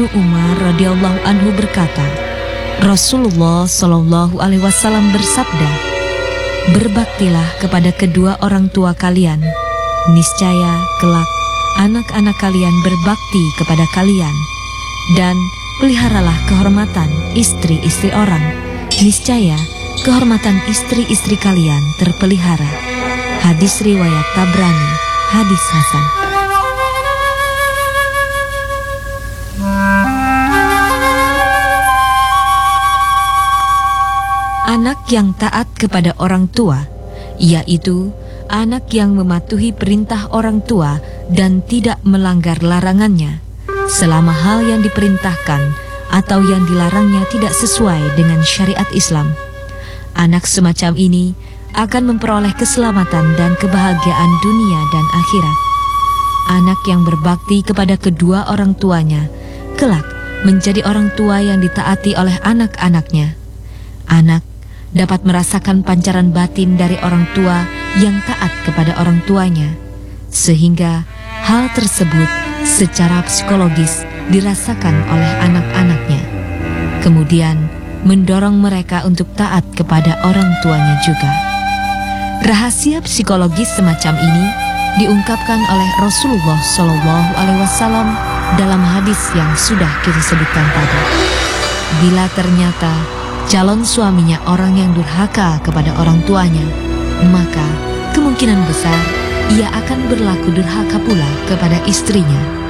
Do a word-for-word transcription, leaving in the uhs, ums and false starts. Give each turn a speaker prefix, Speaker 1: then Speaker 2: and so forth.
Speaker 1: Ibnu Umar radhiyallahu anhu berkata, Rasulullah shallallahu alaihi wasallam bersabda, berbaktilah kepada kedua orang tua kalian, niscaya kelak anak-anak kalian berbakti kepada kalian, dan peliharalah kehormatan istri-istri orang, niscaya kehormatan istri-istri kalian terpelihara. Hadis riwayat Tabrani, hadis hasan. Anak yang taat kepada orang tua, yaitu anak yang mematuhi perintah orang tua dan tidak melanggar larangannya, selama hal yang diperintahkan atau yang dilarangnya tidak sesuai dengan syariat Islam. Anak semacam ini akan memperoleh keselamatan dan kebahagiaan dunia dan akhirat. Anak yang berbakti kepada kedua orang tuanya kelak menjadi orang tua yang ditaati oleh anak-anaknya. Anak dapat merasakan pancaran batin dari orang tua yang taat kepada orang tuanya, sehingga hal tersebut secara psikologis dirasakan oleh anak-anaknya, kemudian mendorong mereka untuk taat kepada orang tuanya juga. Rahasia psikologis semacam ini diungkapkan oleh Rasulullah shallallahu alaihi wasallam dalam hadis yang sudah kita sebutkan tadi. Bila ternyata calon suaminya orang yang durhaka kepada orang tuanya, maka kemungkinan besar ia akan berlaku durhaka pula kepada istrinya.